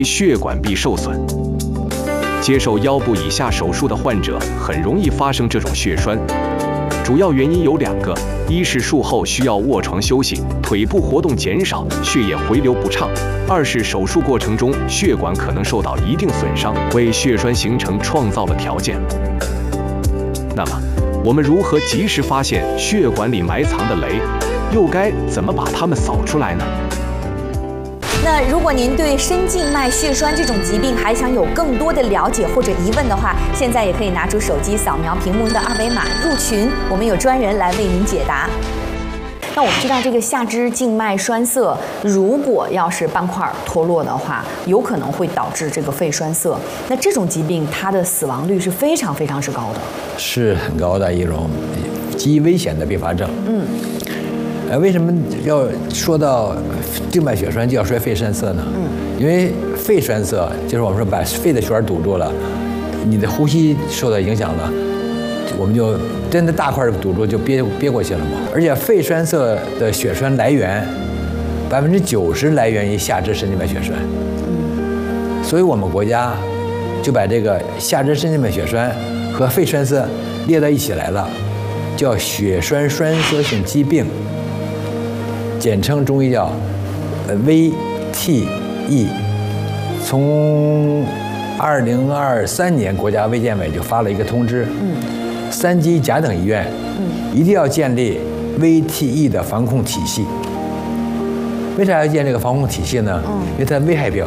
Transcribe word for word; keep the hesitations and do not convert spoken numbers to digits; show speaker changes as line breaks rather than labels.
血管壁受损。接受腰部以下手术的患者很容易发生这种血栓，主要原因有两个：一是术后需要卧床休息，腿部活动减少，血液回流不畅；二是手术过程中血管可能受到一定损伤，为血栓形成创造了条件。那么，我们如何及时发现血管里埋藏的雷？又该怎么把它们扫出来呢？
那如果您对深静脉血栓这种疾病还想有更多的了解或者疑问的话，现在也可以拿出手机扫描屏幕的二维码入群，我们有专人来为您解答。那我们知道，这个下肢静脉栓塞，如果要是斑块脱落的话，有可能会导致这个肺栓塞。那这种疾病，它的死亡率是非常非常之高的，是
很高的一种极危险的并发症。嗯。呃，为什么要说到静脉血栓就要说肺栓塞呢？嗯，因为肺栓塞就是我们说把肺的血管堵住了，你的呼吸受到影响了，我们就真的大块堵住就憋憋过去了嘛。而且肺栓塞的血栓来源，百分之九十来源于下肢深静脉血栓。嗯，所以我们国家就把这个下肢深静脉血栓和肺栓塞列到一起来了，叫血栓栓塞性疾病。简称中医叫呃 V T E。从二零二三年，国家卫健委就发了一个通知，嗯，三级甲等医院，嗯，一定要建立 V T E 的防控体系。为啥要建这个防控体系呢？嗯，因为它危害比较